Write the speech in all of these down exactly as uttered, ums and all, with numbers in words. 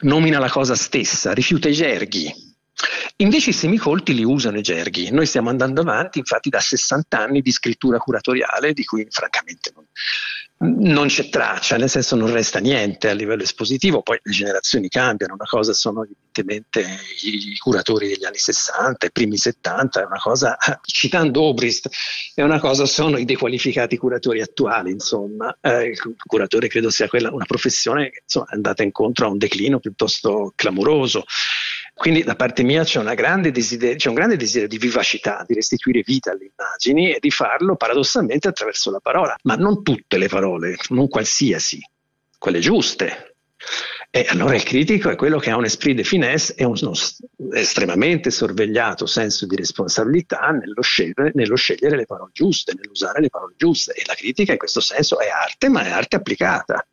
nomina la cosa stessa, rifiuta i gerghi. Invece i semicolti li usano i gerghi. Noi stiamo andando avanti infatti da sessanta anni di scrittura curatoriale di cui francamente non, non c'è traccia, nel senso non resta niente a livello espositivo. Poi le generazioni cambiano, una cosa sono evidentemente i, i curatori degli anni sessanta, i primi settanta, è una cosa, citando Obrist, è una cosa sono i dequalificati curatori attuali, insomma. Eh, il curatore credo sia quella, una professione che insomma, è andata incontro a un declino piuttosto clamoroso. Quindi da parte mia c'è, una grande desiderio, c'è un grande desiderio di vivacità, di restituire vita alle immagini e di farlo paradossalmente attraverso la parola, ma non tutte le parole, non qualsiasi, quelle giuste. E allora il critico è quello che ha un esprit de finesse e uno estremamente sorvegliato senso di responsabilità nello scegliere, nello scegliere le parole giuste, nell'usare le parole giuste. E la critica in questo senso è arte, ma è arte applicata.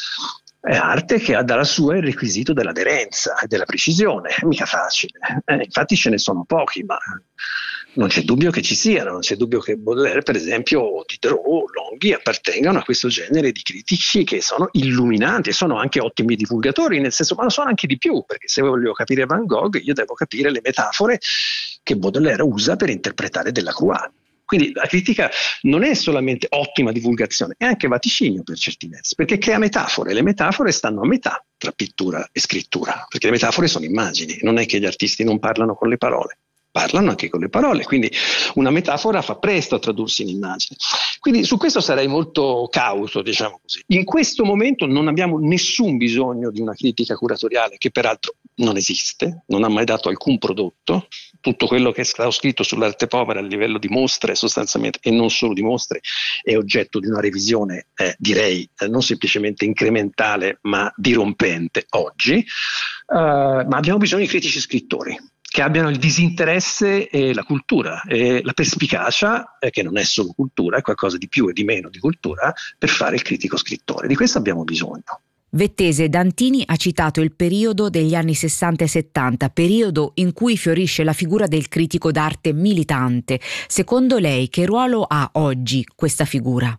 È arte che ha dalla sua il requisito dell'aderenza e della precisione, è mica facile. Eh, infatti ce ne sono pochi, ma non c'è dubbio che ci siano, non c'è dubbio che Baudelaire, per esempio, o Diderot, Longhi appartengano a questo genere di critici che sono illuminanti e sono anche ottimi divulgatori, nel senso, ma lo sono anche di più, perché se voglio capire Van Gogh io devo capire le metafore che Baudelaire usa per interpretare Delacroix. Quindi la critica non è solamente ottima divulgazione, è anche vaticinio per certi versi, perché crea metafore. Le metafore stanno a metà tra pittura e scrittura, perché le metafore sono immagini, non è che gli artisti non parlano con le parole, parlano anche con le parole, quindi una metafora fa presto a tradursi in immagine. Quindi su questo sarei molto cauto, diciamo così. In questo momento non abbiamo nessun bisogno di una critica curatoriale, che peraltro non esiste, non ha mai dato alcun prodotto. Tutto quello che è stato scritto sull'arte povera a livello di mostre sostanzialmente, e non solo di mostre, è oggetto di una revisione, eh, direi, eh, non semplicemente incrementale, ma dirompente oggi. Uh, ma abbiamo bisogno di critici scrittori che abbiano il disinteresse e la cultura e la perspicacia, eh, che non è solo cultura, è qualcosa di più e di meno di cultura, per fare il critico scrittore. Di questo abbiamo bisogno. Vettese, Dantini ha citato il periodo degli anni sessanta e settanta, periodo in cui fiorisce la figura del critico d'arte militante. Secondo lei che ruolo ha oggi questa figura?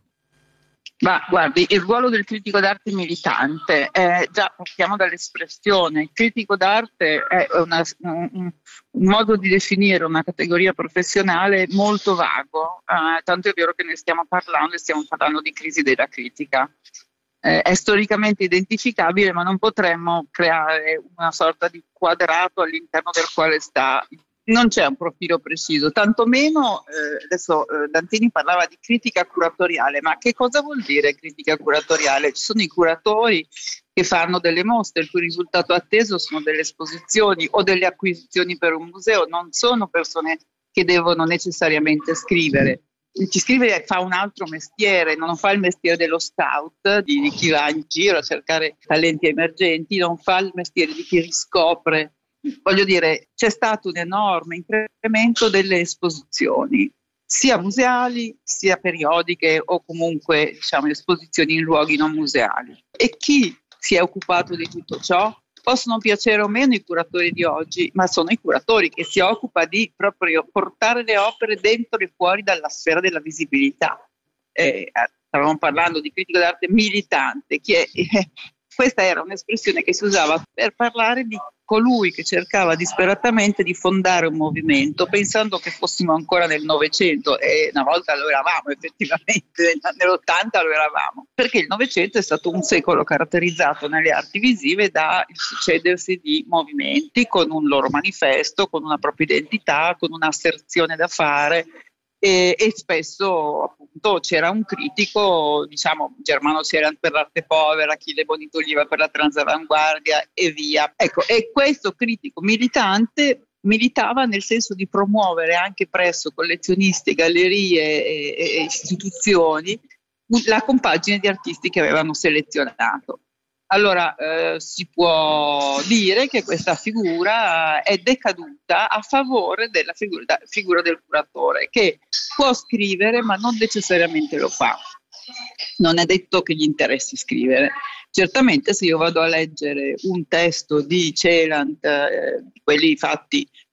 Ma guardi, il ruolo del critico d'arte militante, eh, già partiamo dall'espressione. Il critico d'arte è una, un, un modo di definire una categoria professionale molto vago, eh, tanto è vero che ne stiamo parlando e stiamo parlando di crisi della critica. Eh, è storicamente identificabile, ma non potremmo creare una sorta di quadrato all'interno del quale sta. Non c'è un profilo preciso, tantomeno, eh, adesso eh, Dantini parlava di critica curatoriale, ma che cosa vuol dire critica curatoriale? Ci sono i curatori che fanno delle mostre, il cui risultato atteso sono delle esposizioni o delle acquisizioni per un museo, non sono persone che devono necessariamente scrivere. Chi scrive fa un altro mestiere, non fa il mestiere dello scout, di, di chi va in giro a cercare talenti emergenti, non fa il mestiere di chi riscopre. Voglio dire, c'è stato un enorme incremento delle esposizioni, sia museali, sia periodiche o comunque, diciamo, esposizioni in luoghi non museali. E chi si è occupato di tutto ciò? Possono piacere o meno i curatori di oggi, ma sono i curatori che si occupa di proprio portare le opere dentro e fuori dalla sfera della visibilità. Eh, stavamo parlando di critico d'arte militante, che è, eh, questa era un'espressione che si usava per parlare di colui che cercava disperatamente di fondare un movimento, pensando che fossimo ancora nel Novecento, e una volta lo eravamo effettivamente, nell'ottanta lo eravamo, perché il Novecento è stato un secolo caratterizzato nelle arti visive da il succedersi di movimenti con un loro manifesto, con una propria identità, con un'asserzione da fare. E, e spesso appunto c'era un critico, diciamo Germano Ceran per l'arte povera, Achille Bonito-Oliva per la transavanguardia e via. Ecco, e questo critico militante militava nel senso di promuovere anche presso collezionisti, gallerie e, e istituzioni la compagine di artisti che avevano selezionato. Allora eh, si può dire che questa figura è decaduta a favore della figura, da, figura del curatore, che può scrivere ma non necessariamente lo fa. Non è detto che gli interessi scrivere. Certamente se io vado a leggere un testo di Celant, eh, quelli fatti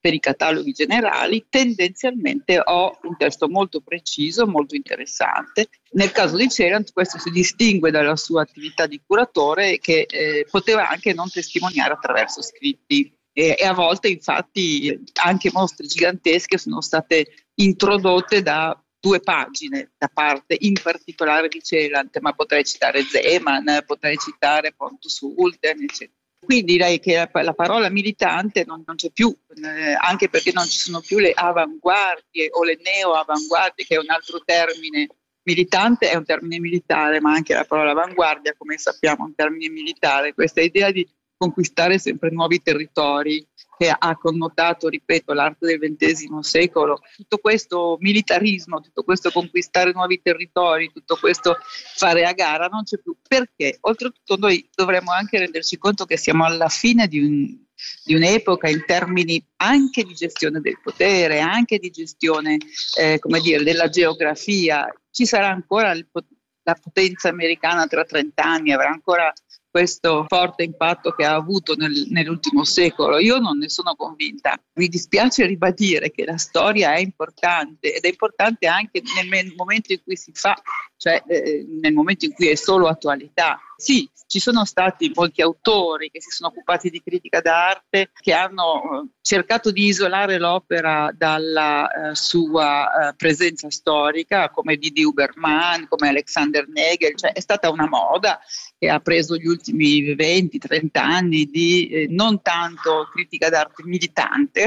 per i cataloghi generali, tendenzialmente ho un testo molto preciso, molto interessante. Nel caso di Celant questo si distingue dalla sua attività di curatore, che eh, poteva anche non testimoniare attraverso scritti. E, e a volte infatti anche mostre gigantesche sono state introdotte da due pagine da parte in particolare di Celant, ma potrei citare Zeman, potrei citare Pontus Hulten, eccetera. Quindi direi che la, la parola militante non, non c'è più, eh, anche perché non ci sono più le avanguardie o le neo-avanguardie, che è un altro termine. Militante è un termine militare, ma anche la parola avanguardia, come sappiamo, è un termine militare. Questa idea di conquistare sempre nuovi territori, che ha connotato, ripeto, l'arte del ventesimo secolo. Tutto questo militarismo, tutto questo conquistare nuovi territori, tutto questo fare a gara non c'è più. Perché? Oltretutto noi dovremmo anche renderci conto che siamo alla fine di, un, di un'epoca in termini anche di gestione del potere, anche di gestione, eh, come dire, della geografia. Ci sarà ancora il, la potenza americana tra trent'anni, avrà ancora questo forte impatto che ha avuto nel, nell'ultimo secolo. Io non ne sono convinta. Mi dispiace ribadire che la storia è importante, ed è importante anche nel momento in cui si fa, cioè eh, nel momento in cui è solo attualità. Sì, ci sono stati molti autori che si sono occupati di critica d'arte, che hanno cercato di isolare l'opera dalla eh, sua eh, presenza storica, come Didi Huberman, come Alexander Nagel. Cioè, è stata una moda che ha preso gli ultimi venti trenta anni di eh, non tanto critica d'arte militante,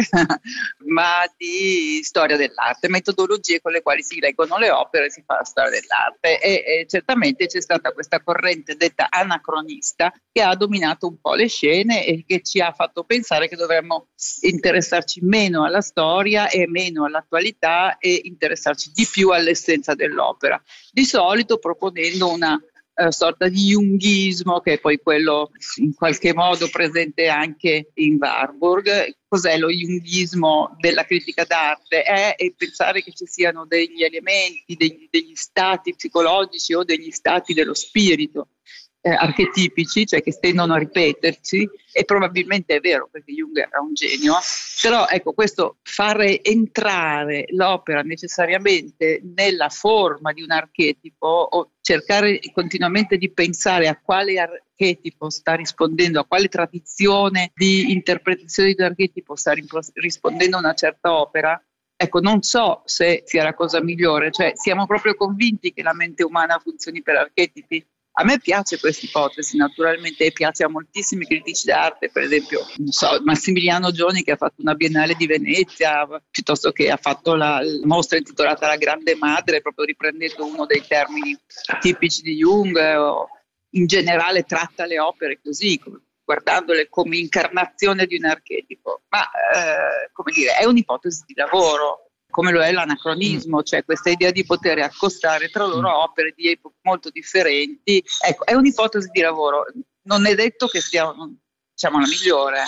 ma di storia dell'arte, metodologie con le quali si leggono le opere e si fa la storia dell'arte. E, e certamente c'è stata questa corrente detta anacronista che ha dominato un po' le scene e che ci ha fatto pensare che dovremmo interessarci meno alla storia e meno all'attualità e interessarci di più all'essenza dell'opera, di solito proponendo una Uh, sorta di junghismo, che è poi quello in qualche modo presente anche in Warburg. Cos'è lo junghismo della critica d'arte? È, è pensare che ci siano degli elementi, degli, degli stati psicologici o degli stati dello spirito eh, archetipici, cioè che tendono a ripetersi, e probabilmente è vero perché Jung era un genio, però ecco, questo fare entrare l'opera necessariamente nella forma di un archetipo o cercare continuamente di pensare a quale archetipo sta rispondendo, a quale tradizione di interpretazione di un archetipo sta rispondendo una certa opera, ecco, non so se sia la cosa migliore. Cioè, siamo proprio convinti che la mente umana funzioni per archetipi? A me piace questa ipotesi, naturalmente, e piace a moltissimi critici d'arte, per esempio, non so, Massimiliano Gioni, che ha fatto una Biennale di Venezia, piuttosto che ha fatto la, la mostra intitolata La Grande Madre, proprio riprendendo uno dei termini tipici di Jung, o in generale tratta le opere così, come, guardandole come incarnazione di un archetipo. Ma, eh, come dire, è un'ipotesi di lavoro, come lo è l'anacronismo, cioè questa idea di poter accostare tra loro opere di epoche molto differenti. Ecco, è un'ipotesi di lavoro, non è detto che sia, diciamo, la migliore.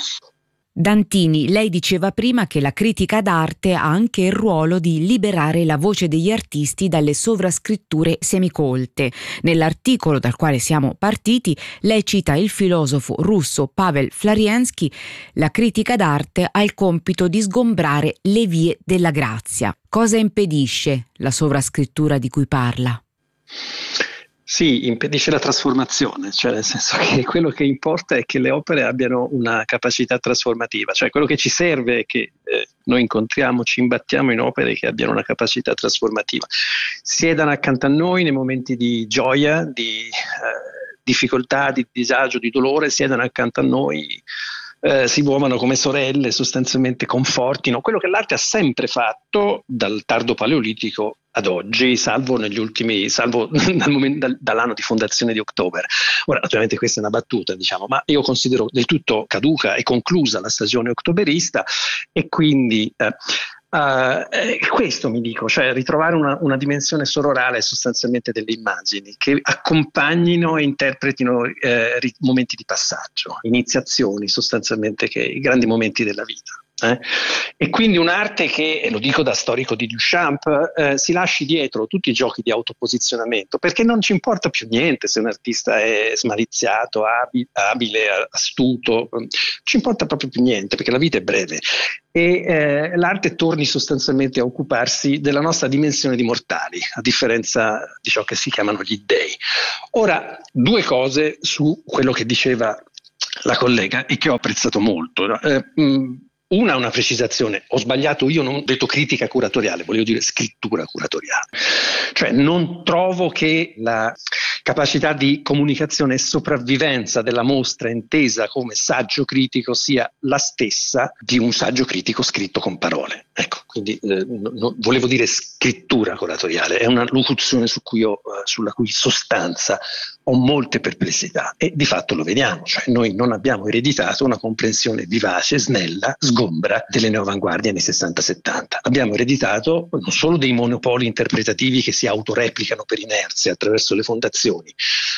Dantini, lei diceva prima che la critica d'arte ha anche il ruolo di liberare la voce degli artisti dalle sovrascritture semicolte. Nell'articolo dal quale siamo partiti, lei cita il filosofo russo Pavel Floriansky: la critica d'arte ha il compito di sgombrare le vie della grazia. Cosa impedisce la sovrascrittura di cui parla? Sì, impedisce la trasformazione, cioè nel senso che quello che importa è che le opere abbiano una capacità trasformativa, cioè quello che ci serve è che eh, noi incontriamo, ci imbattiamo in opere che abbiano una capacità trasformativa, siedano accanto a noi nei momenti di gioia, di eh, difficoltà, di disagio, di dolore, siedano accanto a noi, Eh, si muovano come sorelle, sostanzialmente confortino, quello che l'arte ha sempre fatto dal tardo paleolitico ad oggi, salvo negli ultimi, salvo dal momento, dal, dall'anno di fondazione di October. Ora, naturalmente questa è una battuta, diciamo, ma io considero del tutto caduca e conclusa la stagione ottoberista, e quindi eh, Uh, eh, questo mi dico, cioè ritrovare una, una dimensione sororale sostanzialmente delle immagini che accompagnino e interpretino eh, rit- momenti di passaggio, iniziazioni sostanzialmente, che i grandi momenti della vita. Eh? E quindi un'arte che, e lo dico da storico di Duchamp, eh, si lasci dietro tutti i giochi di autoposizionamento, perché non ci importa più niente se un artista è smaliziato, abile, abile astuto, non ci importa proprio più niente, perché la vita è breve e eh, l'arte torni sostanzialmente a occuparsi della nostra dimensione di mortali, a differenza di ciò che si chiamano gli dei. Ora, due cose su quello che diceva la collega e che ho apprezzato molto. Eh, mh, Una, una precisazione, ho sbagliato, io non ho detto critica curatoriale, volevo dire scrittura curatoriale. Cioè non trovo che la capacità di comunicazione e sopravvivenza della mostra intesa come saggio critico sia la stessa di un saggio critico scritto con parole. Ecco, quindi eh, no, volevo dire scrittura curatoriale, è una locuzione su cui ho, eh, sulla cui sostanza ho molte perplessità e di fatto lo vediamo, cioè noi non abbiamo ereditato una comprensione vivace, snella, sgombra delle neoavanguardie anni sessanta settanta. Abbiamo ereditato non solo dei monopoli interpretativi che si autoreplicano per inerzia attraverso le fondazioni.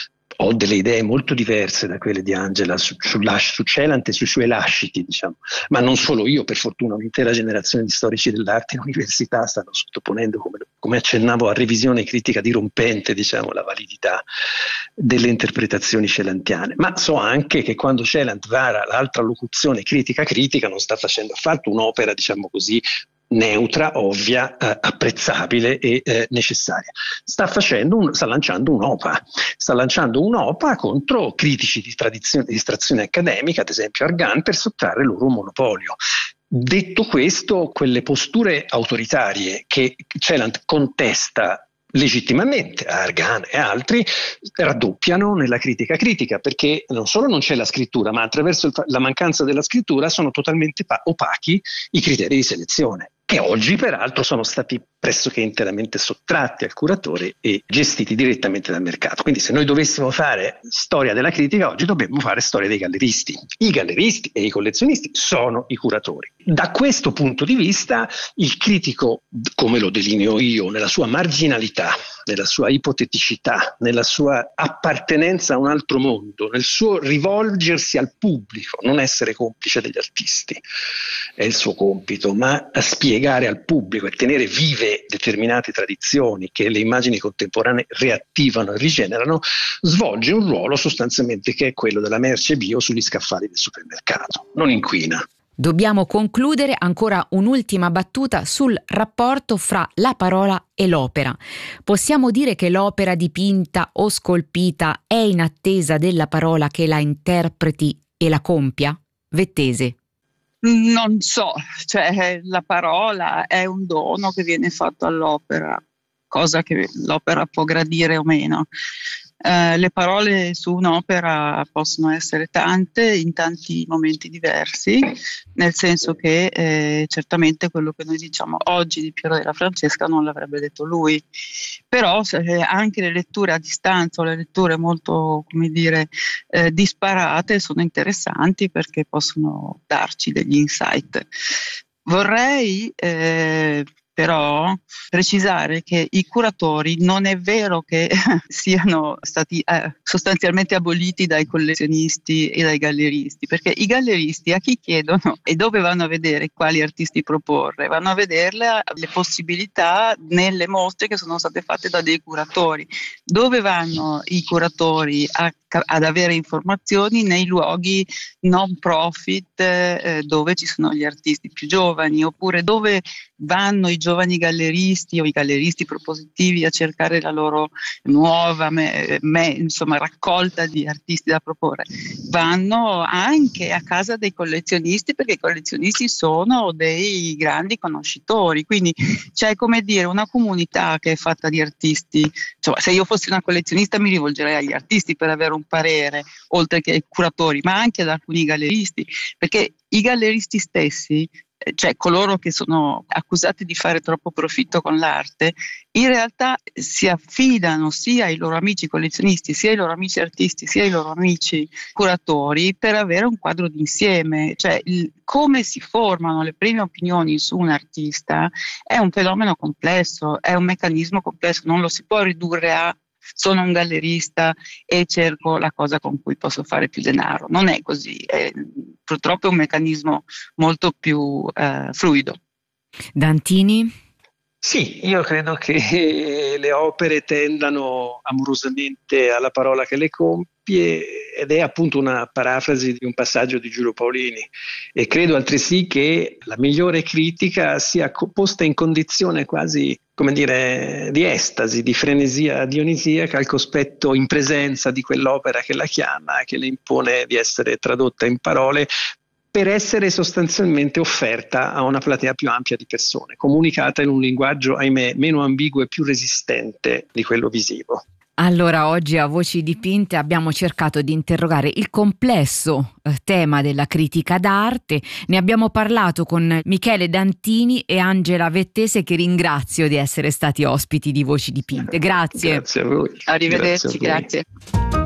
Ho delle idee molto diverse da quelle di Angela su, su, su Celant e sui suoi lasciti, diciamo, ma non solo io, per fortuna un'intera generazione di storici dell'arte in università stanno sottoponendo, come, come accennavo, a revisione critica dirompente, diciamo, la validità delle interpretazioni celantiane. Ma so anche che quando Celant vara l'altra locuzione critica critica non sta facendo affatto un'opera, diciamo così, neutra, ovvia, eh, apprezzabile e eh, necessaria. Sta facendo un, sta lanciando un'OPA, sta lanciando un'OPA contro critici di tradizione, di estrazione accademica, ad esempio Argan, per sottrarre loro un monopolio. Detto questo, quelle posture autoritarie che Celant contesta legittimamente a Argan e altri raddoppiano nella critica critica, perché non solo non c'è la scrittura, ma attraverso il, la mancanza della scrittura sono totalmente opachi i criteri di selezione, che oggi peraltro sono stati pressoché interamente sottratti al curatore e gestiti direttamente dal mercato. Quindi se noi dovessimo fare storia della critica oggi dobbiamo fare storia dei galleristi. I galleristi e i collezionisti sono i curatori. Da questo punto di vista il critico, come lo delineo io, nella sua marginalità, nella sua ipoteticità, nella sua appartenenza a un altro mondo, nel suo rivolgersi al pubblico, non essere complice degli artisti, è il suo compito, ma a spiegare al pubblico e tenere vive determinate tradizioni che le immagini contemporanee reattivano e rigenerano, svolge un ruolo sostanzialmente che è quello della merce bio sugli scaffali del supermercato, non inquina. Dobbiamo concludere ancora un'ultima battuta sul rapporto fra la parola e l'opera. Possiamo dire che l'opera dipinta o scolpita è in attesa della parola che la interpreti e la compia? Vettese. Non so, cioè la parola è un dono che viene fatto all'opera, cosa che l'opera può gradire o meno. Eh, le parole su un'opera possono essere tante in tanti momenti diversi, nel senso che eh, certamente quello che noi diciamo oggi di Piero della Francesca non l'avrebbe detto lui, però eh, anche le letture a distanza o le letture molto, come dire, eh, disparate sono interessanti perché possono darci degli insight. Vorrei eh, però precisare che i curatori non è vero che siano stati eh, sostanzialmente aboliti dai collezionisti e dai galleristi, perché i galleristi a chi chiedono e dove vanno a vedere quali artisti proporre? Vanno a vederle le possibilità nelle mostre che sono state fatte da dei curatori. Dove vanno i curatori a, ad avere informazioni? Nei luoghi non profit eh, dove ci sono gli artisti più giovani, oppure dove vanno i giovani galleristi o i galleristi propositivi a cercare la loro nuova me, me, insomma, raccolta di artisti da proporre. Vanno anche a casa dei collezionisti, perché i collezionisti sono dei grandi conoscitori, quindi c'è, come dire, una comunità che è fatta di artisti. Insomma, se io fossi una collezionista mi rivolgerei agli artisti per avere un parere, oltre che ai curatori, ma anche ad alcuni galleristi, perché i galleristi stessi, cioè coloro che sono accusati di fare troppo profitto con l'arte, in realtà si affidano sia ai loro amici collezionisti, sia ai loro amici artisti, sia ai loro amici curatori per avere un quadro d'insieme. Cioè il, come si formano le prime opinioni su un artista è un fenomeno complesso, è un meccanismo complesso, non lo si può ridurre a sono un gallerista e cerco la cosa con cui posso fare più denaro. Non è così, è, purtroppo è un meccanismo molto più eh, fluido. Dantini? Sì, io credo che le opere tendano amorosamente alla parola che le compie, ed è appunto una parafrasi di un passaggio di Giulio Paolini, e credo altresì che la migliore critica sia posta in condizione quasi, come dire, di estasi, di frenesia dionisiaca al cospetto in presenza di quell'opera che la chiama, che le impone di essere tradotta in parole, per essere sostanzialmente offerta a una platea più ampia di persone, comunicata in un linguaggio, ahimè, meno ambiguo e più resistente di quello visivo. Allora, oggi a Voci Dipinte abbiamo cercato di interrogare il complesso eh, tema della critica d'arte. Ne abbiamo parlato con Michele Dantini e Angela Vettese, che ringrazio di essere stati ospiti di Voci Dipinte. Grazie. Grazie a voi. Arrivederci, grazie. A voi. grazie.